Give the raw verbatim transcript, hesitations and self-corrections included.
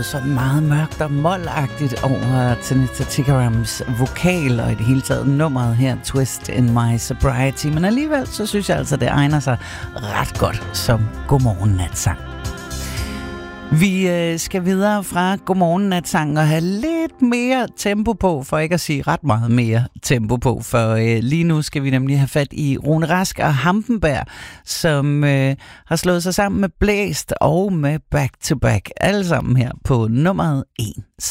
noget sådan meget mørkt og målagtigt over Tanita Tikarams vokal og i det hele taget nummeret her, Twist in My Sobriety. Men alligevel så synes jeg altså, det egner sig ret godt som Godmorgen Natsang. Vi øh, skal videre fra Godmorgen Natsang og have lidt mere tempo på, for ikke at sige ret meget mere tempo på, for øh, lige nu skal vi nemlig have fat i Rune Rask og Hampenberg, som øh, har slået sig sammen med Blæst og med Back to Back, alle sammen her på nummeret en